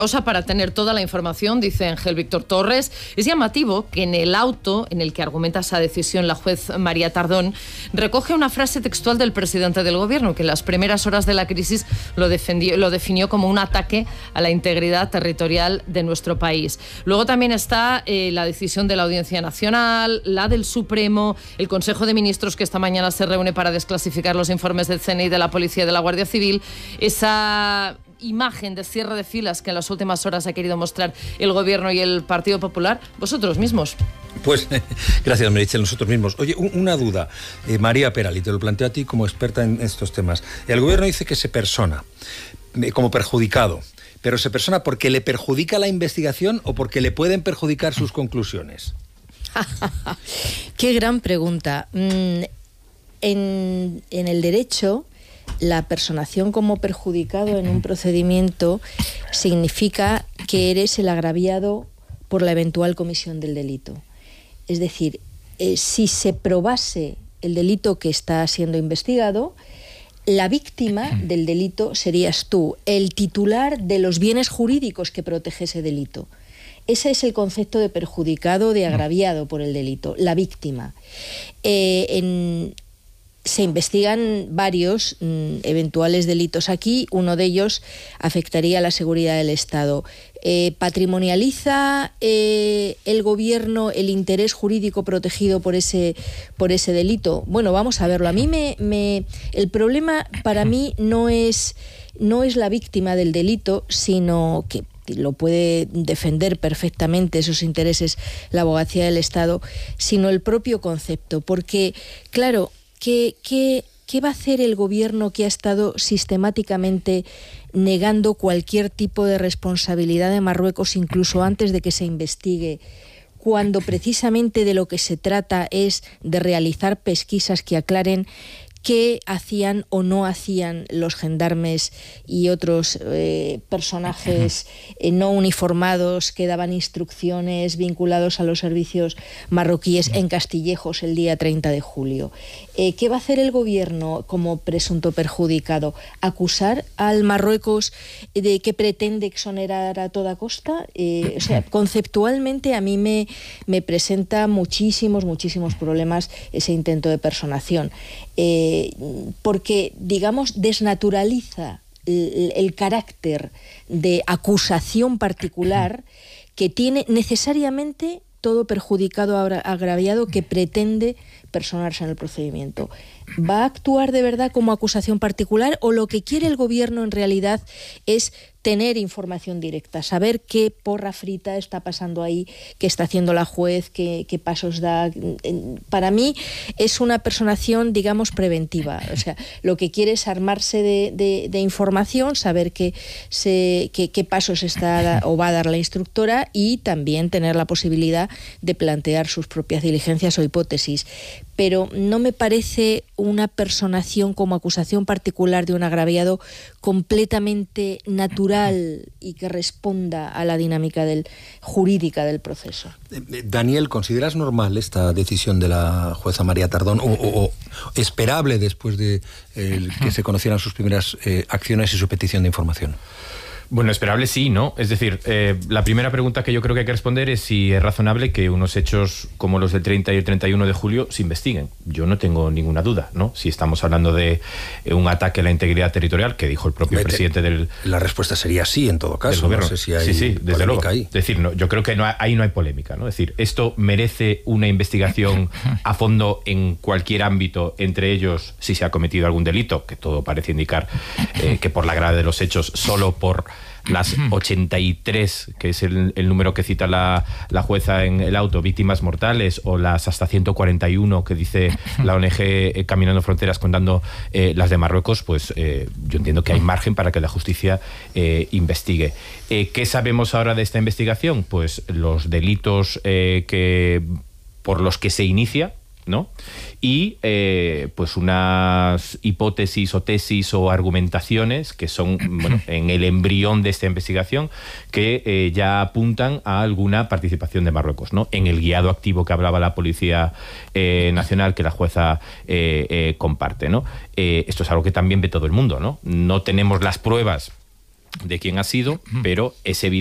Para tener toda la información, dice Ángel Víctor Torres. Es llamativo que en el auto en el que argumenta esa decisión la juez María Tardón recoge una frase textual del presidente del gobierno, que en las primeras horas de la crisis lo definió como un ataque a la integridad territorial de nuestro país. Luego también está la decisión de la Audiencia Nacional, la del Supremo, el Consejo de Ministros que esta mañana se reúne para desclasificar los informes del CNI, de la Policía y de la Guardia Civil, esa imagen de cierre de filas que en las últimas horas ha querido mostrar el Gobierno y el Partido Popular. Vosotros mismos. Pues gracias, Meritxell, nosotros mismos. Oye, una duda, María Peral, y te lo planteo a ti como experta en estos temas. El Gobierno dice que se persona como perjudicado, pero ¿se persona porque le perjudica la investigación o porque le pueden perjudicar sus conclusiones? Qué gran pregunta. En el derecho, la personación como perjudicado en un procedimiento significa que eres el agraviado por la eventual comisión del delito. Es decir, si se probase el delito que está siendo investigado, la víctima del delito serías tú, el titular de los bienes jurídicos que protege ese delito. Ese es el concepto de perjudicado, de agraviado por el delito, la víctima. Se investigan varios eventuales delitos aquí. Uno de ellos afectaría a la seguridad del Estado. ¿Patrimonializa el Gobierno el interés jurídico protegido por ese delito? Bueno, vamos a verlo. A mí el problema para mí no es la víctima del delito, sino que lo puede defender perfectamente esos intereses la abogacía del Estado, sino el propio concepto. Porque, claro, ¿Qué va a hacer el Gobierno que ha estado sistemáticamente negando cualquier tipo de responsabilidad de Marruecos, incluso antes de que se investigue, cuando precisamente de lo que se trata es de realizar pesquisas que aclaren qué hacían o no hacían los gendarmes y otros personajes no uniformados que daban instrucciones vinculados a los servicios marroquíes en Castillejos el día 30 de julio? ¿Qué va a hacer el Gobierno como presunto perjudicado? ¿Acusar al Marruecos de que pretende exonerar a toda costa? Conceptualmente a mí me presenta muchísimos problemas ese intento de personación. Porque, digamos, desnaturaliza el carácter de acusación particular que tiene necesariamente todo perjudicado agraviado que pretende personarse en el procedimiento. ¿Va a actuar de verdad como acusación particular o lo que quiere el Gobierno en realidad es tener información directa, saber qué porra frita está pasando ahí, qué está haciendo la juez, qué pasos da? Para mí es una personación, digamos, preventiva. O sea, lo que quiere es armarse de información, saber qué pasos está o va a dar la instructora y también tener la posibilidad de plantear sus propias diligencias o hipótesis. Pero no me parece una personación como acusación particular de un agraviado completamente natural y que responda a la dinámica jurídica del proceso. Daniel, ¿consideras normal esta decisión de la jueza María Tardón o esperable después de que se conocieran sus primeras acciones y su petición de información? Bueno, esperable sí, ¿no? Es decir, la primera pregunta que yo creo que hay que responder es si es razonable que unos hechos como los del 30 y el 31 de julio se investiguen. Yo no tengo ninguna duda, ¿no? Si estamos hablando de un ataque a la integridad territorial, que dijo el propio presidente del... La respuesta sería sí, en todo caso. No sé si hay sí, desde luego. Ahí. Es decir, no, yo creo que ahí no hay polémica, ¿no? Es decir, esto merece una investigación a fondo en cualquier ámbito, entre ellos si se ha cometido algún delito, que todo parece indicar que por la gravedad de los hechos, solo por las 83, que es el número que cita la jueza en el auto, víctimas mortales, o las hasta 141 que dice la ONG Caminando Fronteras contando las de Marruecos, pues yo entiendo que hay margen para que la justicia investigue. ¿Qué sabemos ahora de esta investigación? Pues los delitos por los que se inicia, ¿no? Y pues unas hipótesis o tesis o argumentaciones que son, bueno, en el embrión de esta investigación, que ya apuntan a alguna participación de Marruecos, ¿no? En el guiado activo que hablaba la Policía Nacional, que la jueza comparte, ¿no? Esto es algo que también ve todo el mundo, ¿no? No tenemos las pruebas de quién ha sido, pero es evidente